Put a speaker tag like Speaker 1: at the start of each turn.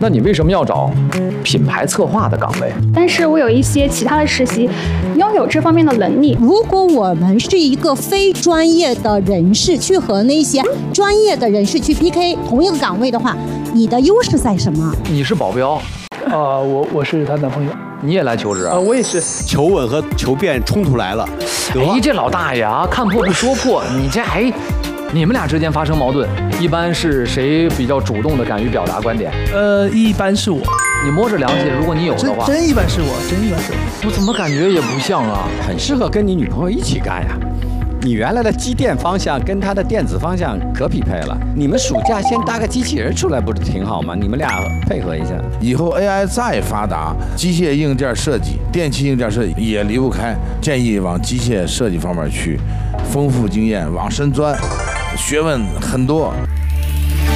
Speaker 1: 那你为什么要找品牌策划的岗位？
Speaker 2: 但是我有一些其他的实习，拥有这方面的能力。
Speaker 3: 如果我们是一个非专业的人士去和那些专业的人士去 PK 同一个岗位的话，你的优势在什么？
Speaker 1: 你是保镖
Speaker 4: 我是她男朋友。
Speaker 1: 你也来求职啊？
Speaker 4: 我也是。
Speaker 5: 求稳和求变冲突来了。
Speaker 1: 哎，这老大爷啊，看破不说破，你这还。你们俩之间发生矛盾，一般是谁比较主动的敢于表达观点？
Speaker 4: 一般是我。
Speaker 1: 你摸着良心，如果你有的话，
Speaker 4: 真一般是我，真一般是我。
Speaker 1: 我怎么感觉也不像啊？
Speaker 5: 很适合跟你女朋友一起干呀。你原来的机电方向跟她的电子方向可匹配了。你们暑假先搭个机器人出来，不是挺好吗？你们俩配合一下。
Speaker 6: 以后 AI 再发达，机械硬件设计、电气硬件设计也离不开，建议往机械设计方面去，丰富经验，往深钻。学问很多。